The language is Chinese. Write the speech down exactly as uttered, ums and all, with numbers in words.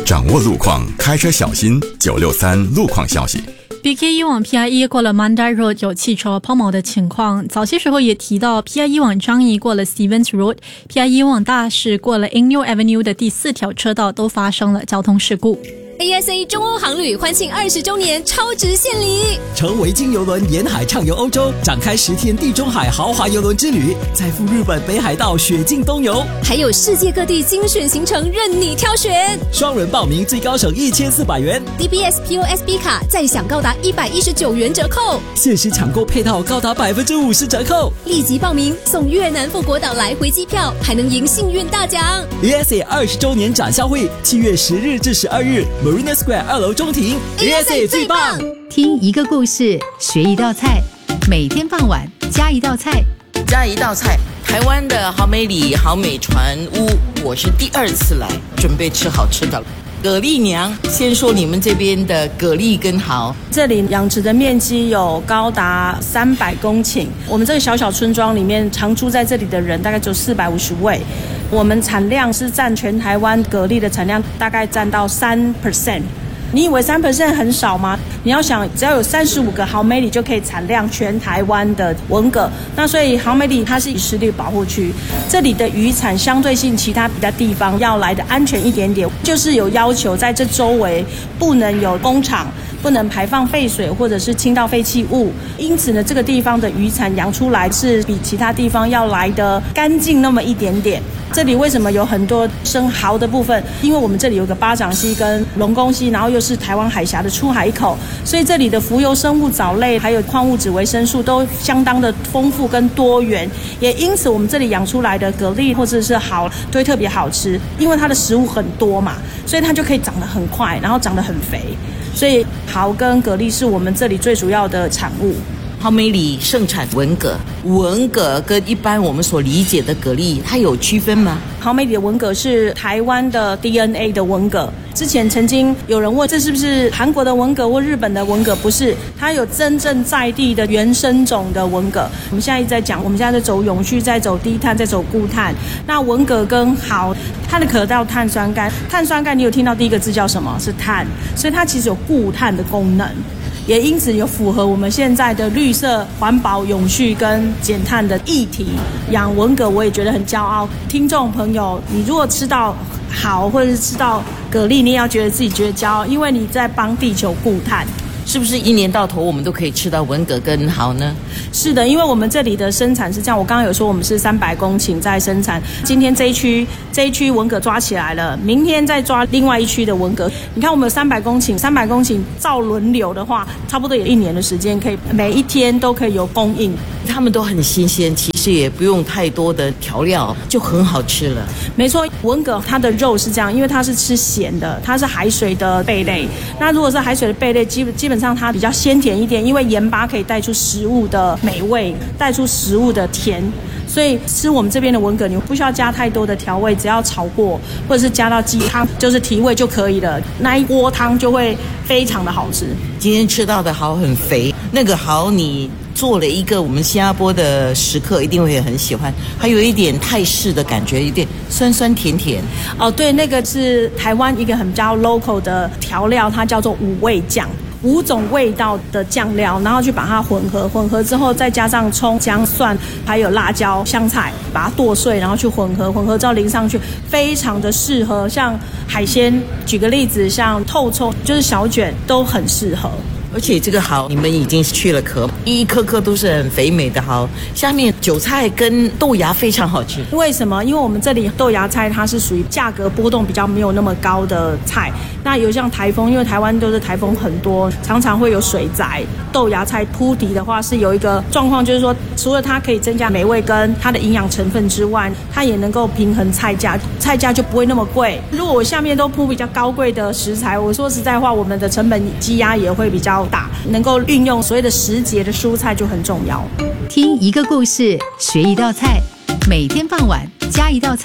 掌握路况，开车小心。九六三路况消息。 B K 一往 P I 一过了 Mandai Road 有汽车抛锚的情况，早些时候也提到 P I 一往樟宜过了 Stevens Road， P I 一往大士过了 Ingyo Avenue 的第四条车道都发生了交通事故。 A S A 中欧航旅欢庆二十周年超值献礼， 乘维京邮轮沿海畅游欧洲，展开十天地中海豪华邮轮之旅，再赴日本北海道雪境东游， 还有世界各地精选行程任你挑选。 双人报名最高省一千四百元 ，D B S P O S B 卡再享高达一百一十九元折扣， 限时抢购配套高达百分之五十折扣。 立即报名送越南富国岛来回机票，还能赢幸运大奖。 A S A 二十周年展销会，七月十日至十二日 ，Marina Square 二楼中庭 ，A S A 最棒。 听一个故事，学一道菜，每天傍晚加一道菜， 加一道菜。台湾的好美里好美船屋，我是第二次来，准备吃好吃的。蛤蜊娘，先说你们这边的蛤蜊跟蚝。 这里养殖的面积有高达三百公顷，我们这个小小村庄里面常住在这里的人大概只有四百五十位。我们产量是占全台湾蛤蜊的产量大概占到 百分之三。你以为 百分之三 很少吗？你要想，只要有三十五个好美里就可以产量全台湾的文蛤。那所以好美里它是以湿地保护区，这里的渔产相对性其他比较地方要来的安全一点点，就是有要求在这周围不能有工厂，不能排放废水或者是倾倒废弃物。因此呢，这个地方的渔产养出来是比其他地方要来的干净那么一点点。这里为什么有很多生蚝的部分？因为我们这里有个巴掌溪跟龙宫溪，然后又是台湾海峡的出海口，所以这里的浮游生物藻类还有矿物质维生素都相当的丰富跟多元，也因此我们这里养出来的蛤蜊或者是蚝都会特别好吃，因为它的食物很多嘛，所以它就可以长得很快，然后长得很肥，所以蚝跟蛤蜊是我们这里最主要的产物。 好美里盛产文蛤，文蛤跟一般我们所理解的蛤蜊，它有区分吗？ 好美里的文蛤是台湾的 D N A 的文蛤。之前曾经有人问这是不是韩国的文蛤或日本的文蛤，不是，它有真正在地的原生种的文蛤。我们现在一直在讲，我们现在在走永续，在走低碳，在走固碳。那文蛤跟蚝，它的可到碳酸钙，碳酸钙你有听到第一个字叫什么？是碳，所以它其实有固碳的功能。也因此有符合我们现在的绿色、环保、永续跟减碳的议题。养文蛤我也觉得很骄傲。听众朋友，你如果吃到蚝或者是吃到蛤蜊，你也要觉得自己觉得骄傲，因为你在帮地球固碳。 是不是一年到头我们都可以吃到文蛤跟蚝呢？ 是的，因为我们这里的生产是这样，我刚刚有说我们是三百公顷在生产，今天这一区这一区文蛤抓起来了，明天再抓另外一区的文蛤。你看我们有三百公顷，三百公顷照轮流的话，差不多有一年的时间，可以每一天都可以有供应。 他们都很新鲜，其实也不用太多的调料，就很好吃了。 没错，文蛤它的肉是这样，因为它是吃咸的，它是海水的贝类。那如果是海水的贝类，基本基本上它比较鲜甜一点，因为盐巴可以带出食物的美味，带出食物的甜。所以吃我们这边的文蛤，你不需要加太多的调味，只要炒过或者是加到鸡汤，就是提味就可以了。那一锅汤就会非常的好吃。 今天吃到的蚝很肥，那个蚝你做了一个我们新加坡的食客一定会很喜欢，还有一点泰式的感觉，有点酸酸甜甜。 哦，对，那个是台湾一个很比较 local 的调料，它叫做五味酱。五种味道的酱料，然后去把它混合，混合之后再加上葱、姜、蒜，还有辣椒、香菜，把它剁碎，然后去混合，混合之后淋上去，非常的适合。像海鲜，举个例子，像透抽，就是小卷，都很适合。 而且这个蚝你们已经去了壳，一颗颗都是很肥美的蚝，下面韭菜跟豆芽非常好吃。 为什么？因为我们这里豆芽菜它是属于价格波动比较没有那么高的菜。那有像台风，因为台湾都是台风很多，常常会有水灾。豆芽菜铺底的话是有一个状况，就是说除了它可以增加美味跟它的营养成分之外，它也能够平衡菜价，菜价就不会那么贵。如果我下面都铺比较高贵的食材，我说实在话，我们的成本积压也会比较大，能够运用所谓的时节的蔬菜就很重要。 听一个故事，学一道菜，每天傍晚加一道菜。